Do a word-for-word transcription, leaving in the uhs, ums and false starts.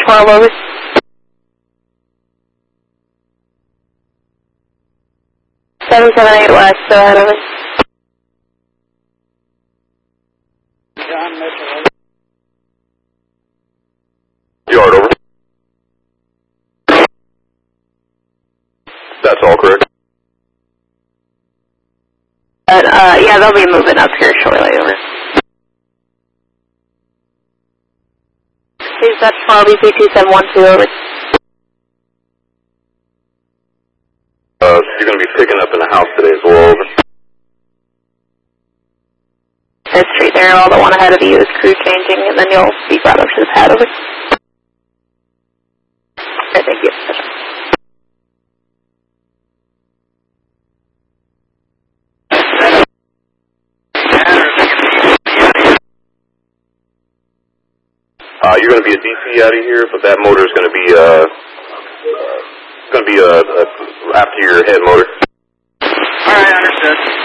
twelve, over. seven seven eight West, go ahead, over. John Mitchell. Yard, over. That's all correct. Uh, uh, yeah, they'll be moving up here shortly, over. Please, that's twelve, E P two seven one two, over. Uh, you're going to be picking up in the house today as well, over. This street there, all the one ahead of you is crew changing, and then you'll be brought up to the pad, over. Okay, thank you. Uh, you're going to be a D C out of here, but that motor is going to be, uh, going to be, uh, uh, after your head motor. All right, understood.